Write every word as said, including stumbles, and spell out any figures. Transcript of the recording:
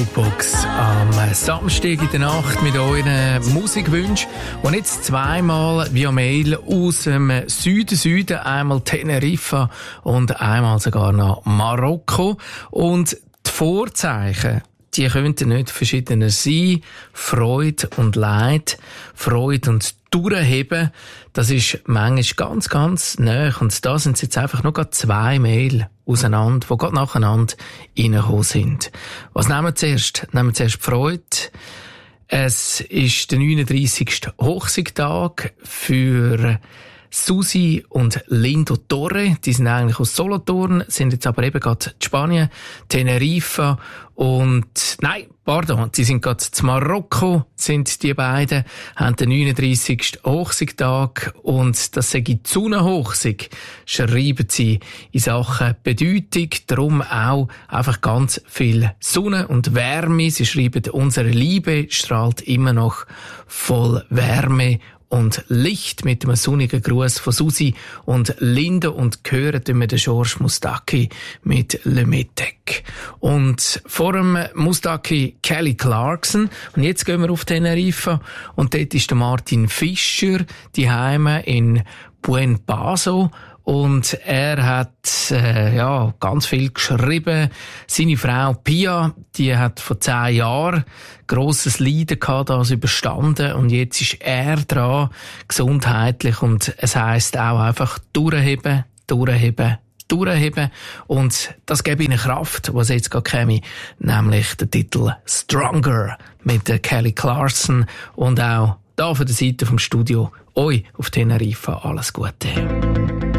Jukebox am Samstag in der Nacht mit euren Musikwünschen. Und jetzt zweimal via Mail aus dem Süden, Süden, einmal Teneriffa und einmal sogar nach Marokko. Und die Vorzeichen, die könnten nicht verschiedener sein. Freude und Leid, Freude und Durchheben, das ist manchmal ganz, ganz nahe. Und da sind jetzt einfach nur gerade zwei Mail auseinander, die gerade nacheinander reingekommen sind. Was nehmen wir zuerst? Nehmen wir zuerst die Freude. Es ist der neununddreissigste Hochsiegtag für Susi und Lindo Torre, die sind eigentlich aus Solothurn, sind jetzt aber eben gerade in Spanien, Teneriffa und, nein, pardon, sie sind gerade in Marokko, sind die beiden, haben den neununddreissigsten Hochsiegtag und das sei die Sonnenhochsieg, schreiben sie in Sachen Bedeutung, darum auch einfach ganz viel Sonne und Wärme. Sie schreiben, unsere Liebe strahlt immer noch voll Wärme und Licht mit einem sonnigen Gruß von Susi und Lindo und hören wir den George Moustaki mit Le Metec. Und vor dem Moustaki Kelly Clarkson. Und jetzt gehen wir auf Teneriffa und dort ist der Martin Fischer, die Heime in Buen Paso. Und er hat äh, ja ganz viel geschrieben. Seine Frau Pia, die hat vor zehn Jahren grosses Leiden gehabt, das überstanden. Und jetzt ist er dran, gesundheitlich. Und es heisst auch einfach durchheben, durchheben, durchheben. Und das gibt ihnen Kraft, was jetzt gerade käme, nämlich der Titel Stronger mit der Kelly Clarkson. Und auch da von der Seite vom Studio euch auf Teneriffa alles Gute.